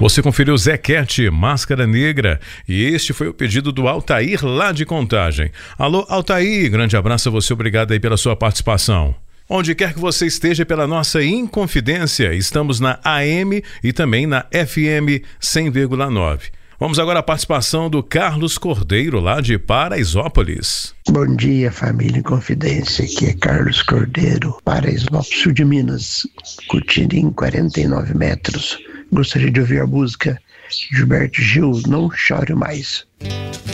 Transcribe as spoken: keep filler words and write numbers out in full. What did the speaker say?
Você conferiu Zequete, Máscara Negra, e este foi o pedido do Altair lá de Contagem. Alô, Altair, grande abraço a você, obrigado aí pela sua participação. Onde quer que você esteja, pela nossa Inconfidência, estamos na A M e também na F M cem vírgula nove. Vamos agora à participação do Carlos Cordeiro, lá de Paraisópolis. Bom dia, família Inconfidência. Aqui é Carlos Cordeiro, Paraisópolis, sul de Minas, Cutirim, quarenta e nove metros. Gostaria de ouvir a música Gilberto Gil, Não Chore Mais.